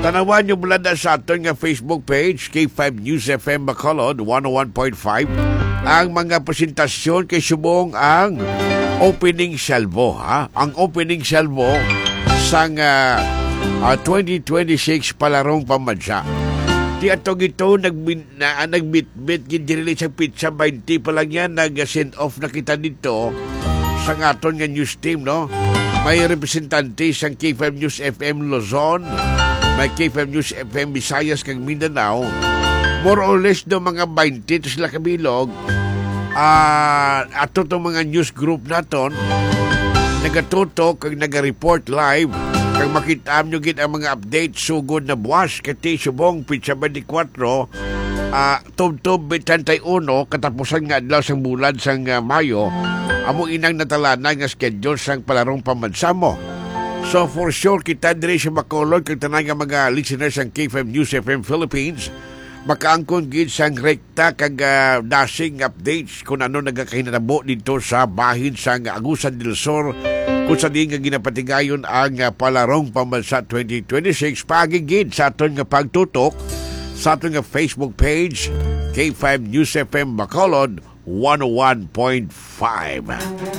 Tanawan nyo mula na sa aton nga Facebook page, K5 News FM Bacolod 101.5. Ang mga presentasyon kay subong ang opening salvo. Ang opening salvo sang 2026 palarong pamansa. Di atong ito nagbitbit gindiri sa pizza 20 pa lang yan, nag-send off na kita dito sa aton nga news team, no? May representante sa K5 News FM Luzon, may K5 News FM Visayas kag Mindanao. More or less do mga 20 to sila kabilog. Ato itong mga news group naton nagatutok kag naga-report live kag makita nyo gid ang mga update sugod na buwas kati subong pizza 24 tub-tub 31 katapusan nga adlaw sang bulan sang Mayo amo inang natalanan nga schedule sang palarong pamansa mo. So for sure kita diri sa Bacolod kag tanan nga mga listeners sang K5 News FM Philippines makaangkon gid sang rekta kag dashing updates kung ano nagakahinabo dito sa bahin sang Agusan del Sur kung sa di nga ginapatigayon ang palarong pamansa 2026 pagigid sa aton nga pagtutok sa aton nga Facebook page K5 News FM Bacolod 101.5.